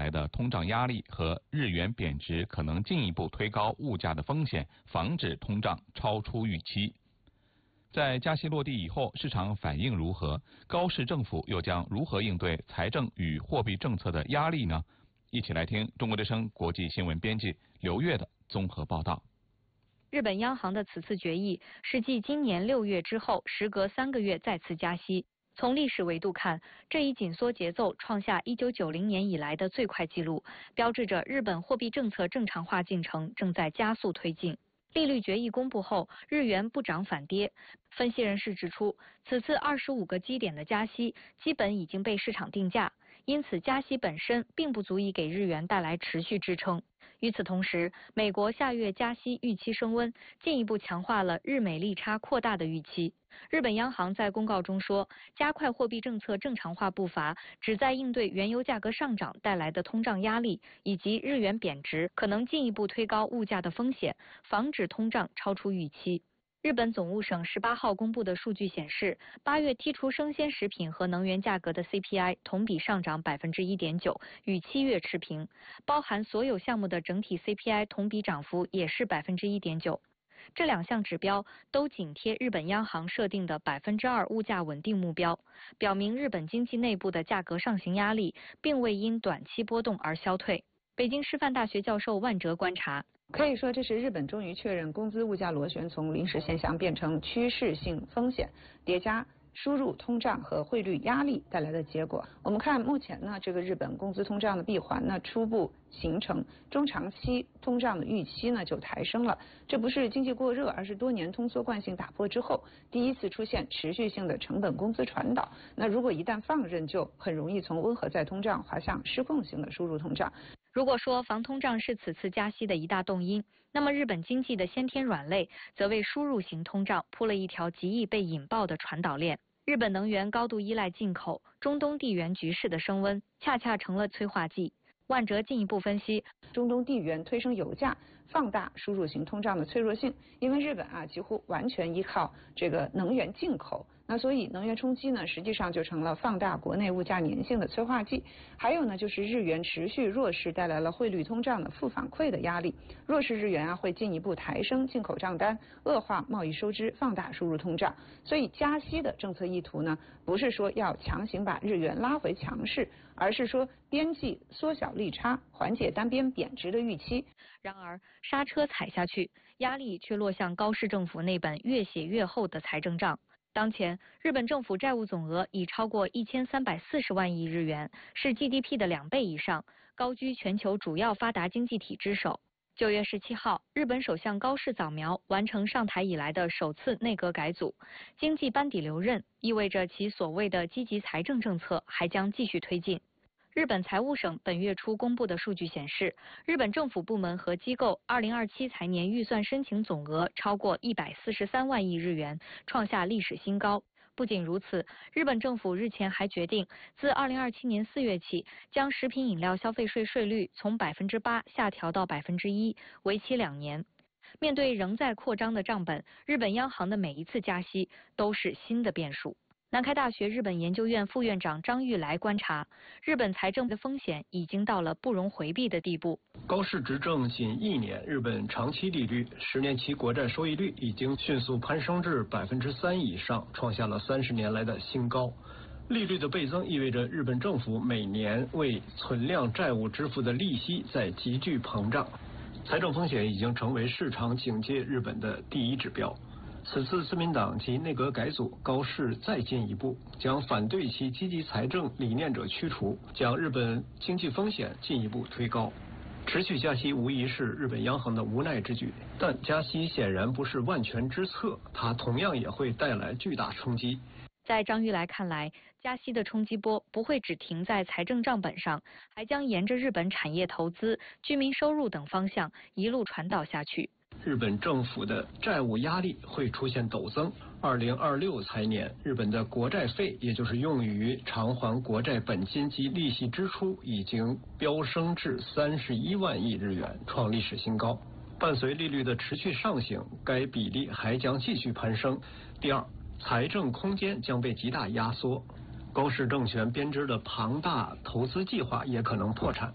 来的通胀压力和日元贬值可能进一步推高物价的风险，防止通胀超出预期。在加息落地以后，市场反应如何？高市政府又将如何应对财政与货币政策的压力呢？一起来听中国之声国际新闻编辑刘越的综合报道。 日本央行的此次决议是继今年6月之后，时隔3个月再次加息。从历史维度看，这一紧缩节奏创下1990年以来的最快纪录，标志着日本货币政策正常化进程正在加速推进。利率决议公布后，日元不涨反跌。分析人士指出，此次25个基点的加息基本已经被市场定价，因此加息本身并不足以给日元带来持续支撑。与此同时，美国下月加息预期升温，进一步强化了日美利差扩大的预期。日本央行在公告中说，加快货币政策正常化步伐，旨在应对原油价格上涨带来的通胀压力，以及日元贬值可能进一步推高物价的风险，防止通胀超出预期。日本总务省18号公布的数据显示，8月剔除生鲜食品和能源价格的 CPI 同比上涨 1.9%， 与7月持平，包含所有项目的整体 CPI 同比涨幅也是 1.9%。这两项指标都紧贴日本央行设定的 2% 物价稳定目标，表明日本经济内部的价格上行压力并未因短期波动而消退。北京师范大学教授万哲观察， 可以说这是日本终于确认工资物价螺旋从临时现象变成趋势性风险，叠加输入通胀和汇率压力带来的结果。我们看目前呢，这个日本工资通胀的闭环呢初步形成，中长期通胀的预期呢就抬升了。这不是经济过热，而是多年通缩惯性打破之后第一次出现持续性的成本工资传导。那如果一旦放任，就很容易从温和再通胀滑向失控型的输入通胀。 如果说防通胀是此次加息的一大动因，那么日本经济的先天软肋则为输入型通胀铺了一条极易被引爆的传导链。日本能源高度依赖进口，中东地缘局势的升温恰恰成了催化剂。万哲进一步分析， 中东地缘推升油价，放大输入型通胀的脆弱性，因为日本几乎完全依靠这个能源进口，那所以能源冲击呢，实际上就成了放大国内物价粘性的催化剂。还有呢，就是日元持续弱势带来了汇率通胀的负反馈的压力，弱势日元会进一步抬升进口账单，恶化贸易收支，放大输入通胀。所以加息的政策意图呢，不是说要强行把日元拉回强势，而是说边际缩小利差，缓解单边贬值的预期。 然而刹车踩下去，压力却落向高市政府那本越写越厚的财政账。当前日本政府债务总额已超过1340万亿日元，是 GDP 的2倍以上，高居全球主要发达经济体之首。9月17号，日本首相高市早苗完成上台以来的首次内阁改组，经济班底留任，意味着其所谓的积极财政政策还将继续推进。日本财务省本月初公布的数据显示，日本政府部门和机构2027财年预算申请总额超过143万亿日元，创下历史新高。不仅如此，日本政府日前还决定，自2027年4月起，将食品饮料消费税税率从 8% 下调到 1%， 为期2年。面对仍在扩张的账本，日本央行的每一次加息都是新的变数。南开大学日本研究院副院长张玉来观察，日本财政的风险已经到了不容回避的地步。 高市执政仅1年，日本长期利率10年期国债收益率已经迅速攀升至 3% 以上，创下了30年来的新高。利率的倍增意味着日本政府每年为存量债务支付的利息在急剧膨胀，财政风险已经成为市场警戒日本的第一指标。此次自民党及内阁改组，高市再进一步，将反对其积极财政理念者驱除，将日本经济风险进一步推高。持续加息无疑是日本央行的无奈之举，但加息显然不是万全之策，它同样也会带来巨大冲击。 在张玉来看来，加息的冲击波不会只停在财政账本上，还将沿着日本产业投资、居民收入等方向一路传导下去。 日本政府的债务压力会出现陡增。2026财年，日本的国债费，也就是用于偿还国债本金及利息支出，已经飙升至31万亿日元，创历史新高。伴随利率的持续上行，该比例还将继续攀升。第二，财政空间将被极大压缩，高市政权编织的庞大投资计划也可能破产。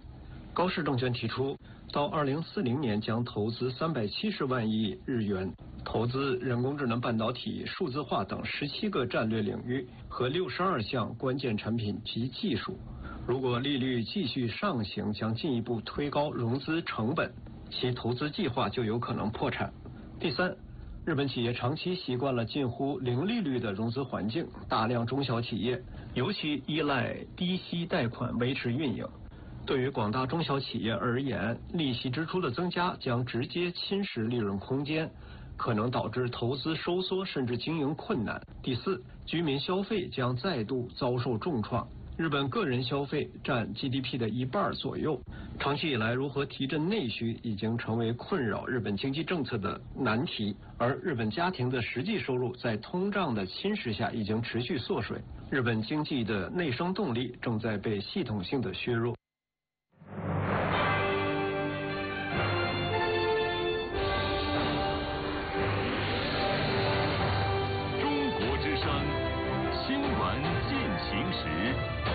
高市证券提出，到2040年将投资370万亿日元，投资人工智能半导体、数字化等17个战略领域和62项关键产品及技术。如果利率继续上行，将进一步推高融资成本，其投资计划就有可能破产。第三，日本企业长期习惯了近乎零利率的融资环境，大量中小企业尤其依赖低息贷款维持运营。对于广大中小企业而言，利息支出的增加将直接侵蚀利润空间，可能导致投资收缩甚至经营困难。第四，居民消费将再度遭受重创。日本个人消费占 GDP 的1半左右，长期以来如何提振内需已经成为困扰日本经济政策的难题，而日本家庭的实际收入在通胀的侵蚀下已经持续缩水，日本经济的内生动力正在被系统性的削弱。 中国之声新闻进行时。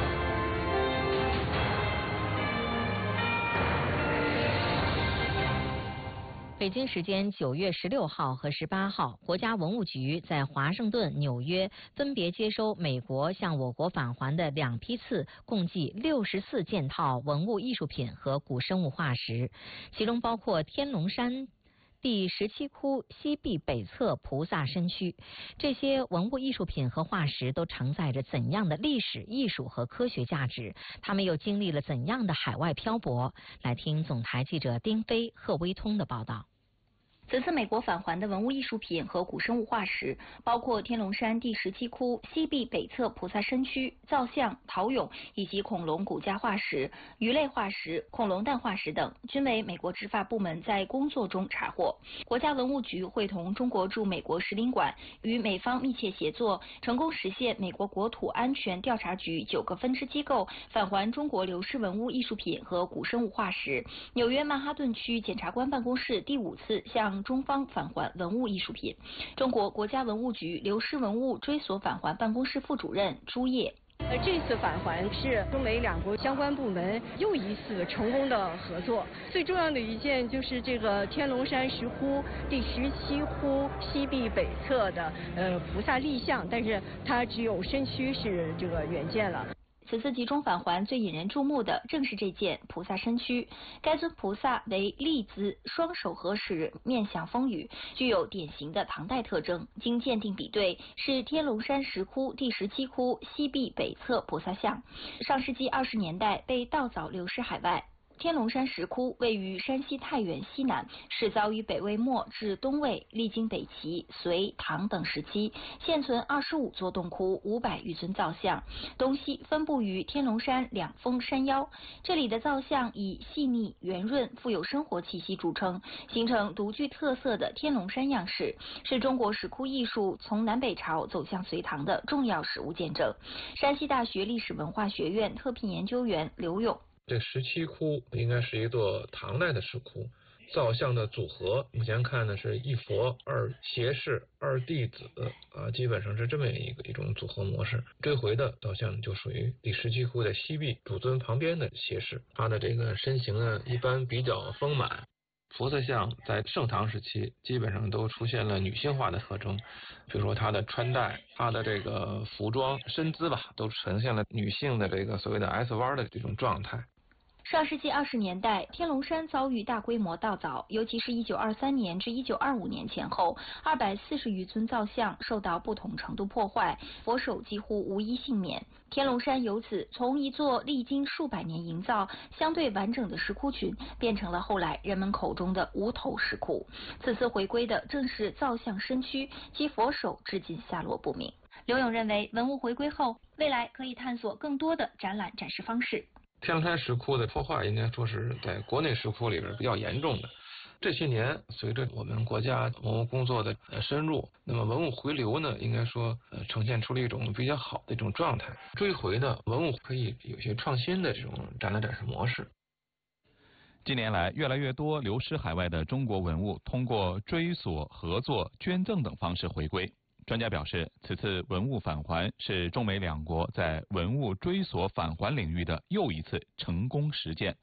北京时间9月16号和18号，国家文物局在华盛顿、纽约分别接收美国向我国返还的2批次，共计64件套文物艺术品和古生物化石，其中包括天龙山第17窟西壁北侧菩萨身躯。这些文物艺术品和化石都承载着怎样的历史、艺术和科学价值？他们又经历了怎样的海外漂泊？来听总台记者丁飞、贺威通的报道。 此次美国返还的文物艺术品和古生物化石，包括天龙山第17窟西壁北侧菩萨身躯、造像、陶俑以及恐龙骨架化石、鱼类化石、恐龙蛋化石等，均为美国执法部门在工作中查获。国家文物局会同中国驻美国使领馆与美方密切协作，成功实现美国国土安全调查局9个分支机构返还中国流失文物艺术品和古生物化石。纽约曼哈顿区检察官办公室第5次向中方返还文物艺术品。中国国家文物局流失文物追索返还办公室副主任朱烨。 这次返还是中美2国相关部门又一次成功的合作。最重要的一件就是这个天龙山石窟第17窟西壁北侧的菩萨立像，但是它只有身躯是这个原件了。 此次集中返还最引人注目的正是这件菩萨身躯。该尊菩萨为立姿，双手合十，面向风雨，具有典型的唐代特征。经鉴定比对，是天龙山石窟第17窟西壁北侧菩萨像，上世纪20年代被盗凿流失海外。天龙山石窟位于山西太原西南，始凿于北魏末至东魏，历经北齐、隋、唐等时期，现存25座洞窟，500余尊造像，东西分布于天龙山2峰山腰。这里的造像以细腻、圆润、富有生活气息著称，形成独具特色的天龙山样式，是中国石窟艺术从南北朝走向隋唐的重要实物见证。山西大学历史文化学院特聘研究员刘勇。 这17窟应该是一座唐代的石窟，造像的组合目前看呢是1佛2胁侍2弟子基本上是这么一种组合模式。这回的造像就属于第17窟的西壁主尊旁边的胁侍，他的这个身形呢一般比较丰满。菩萨像在盛唐时期基本上都出现了女性化的特征，比如说她的穿戴、她的这个服装、身姿吧，都呈现了女性的这个所谓的 S 弯的这种状态。 上世纪20年代，天龙山遭遇大规模盗凿，尤其是1923年至1925年前后，240余尊造像受到不同程度破坏，佛手几乎无一幸免。天龙山由此从一座历经数百年营造、相对完整的石窟群，变成了后来人们口中的无头石窟。此次回归的正是造像身躯，其佛手至今下落不明。刘勇认为，文物回归后，未来可以探索更多的展览展示方式。 天龙山石窟的破坏应该说是在国内石窟里边比较严重的。这些年，随着我们国家文物工作的深入，那么文物回流呢，应该说呈现出了一种比较好的一种状态。追回的文物可以有些创新的这种展览展示模式。 近年来，越来越多流失海外的中国文物通过追索、合作、捐赠等方式回归。专家表示，此次文物返还是中美2国在文物追索返还领域的又一次成功实践。